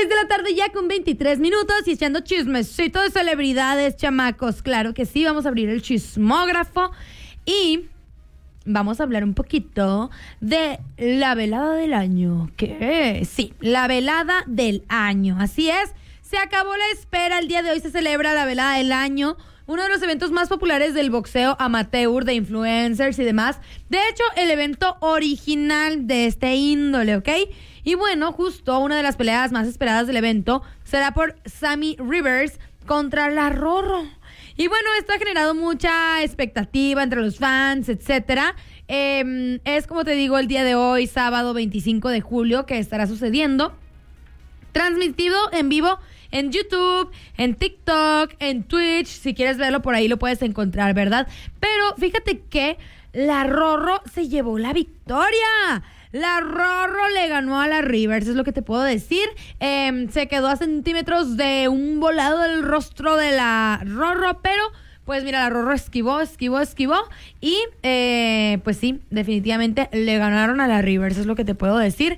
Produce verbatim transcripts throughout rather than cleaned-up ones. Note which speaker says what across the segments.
Speaker 1: seis de la tarde ya con veintitrés minutos y echando chismecito de celebridades, chamacos. Claro que sí, vamos a abrir el chismógrafo y vamos a hablar un poquito de la velada del año. ¿Qué? Sí, la velada del año. Así es, se acabó la espera. El día de hoy se celebra la velada del año, uno de los eventos más populares del boxeo amateur, de influencers y demás. De hecho, el evento original de este índole, ¿ok? Y bueno, justo una de las peleas más esperadas del evento será por Sammy Rivers contra La Rorro. Y bueno, esto ha generado mucha expectativa entre los fans, etcétera. Eh, es, como te digo, el día de hoy, sábado veinticinco de julio, que estará sucediendo. Transmitido en vivo en YouTube, en TikTok, en Twitch. Si quieres verlo por ahí lo puedes encontrar, ¿verdad? Pero fíjate que La Rorro se llevó la victoria. La Rorro le ganó a la Rivers, es lo que te puedo decir. Eh, se quedó a centímetros de un volado del rostro de la Rorro, pero pues mira, la Rorro esquivó, esquivó, esquivó. Y eh, pues sí, definitivamente le ganaron a la Rivers, es lo que te puedo decir.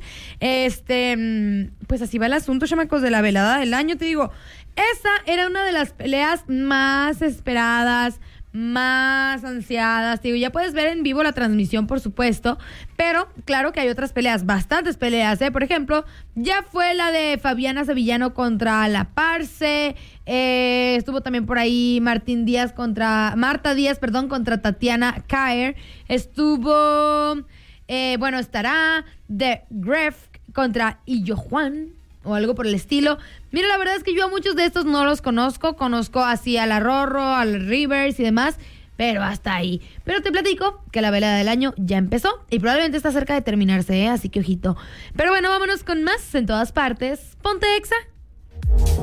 Speaker 1: Este, pues así va el asunto, chamacos, de la velada del año. Te digo, esa era una de las peleas más esperadas, más ansiadas. Te digo, ya puedes ver en vivo la transmisión, por supuesto, pero claro que hay otras peleas, bastantes peleas, ¿eh? Por ejemplo, ya fue la de Fabiana Sevillano contra La Parce, eh, estuvo también por ahí Martín Díaz contra, Marta Díaz, perdón, contra Tatiana Kair, estuvo, eh, bueno, estará The Gref contra Illo Juan, o algo por el estilo. Mira, la verdad es que yo a muchos de estos no los conozco. Conozco así a La Rorro, a la Rivers y demás, pero hasta ahí. Pero te platico que la velada del año ya empezó y probablemente está cerca de terminarse, ¿eh? Así que ojito. Pero bueno, vámonos con más en todas partes. Ponte Exa.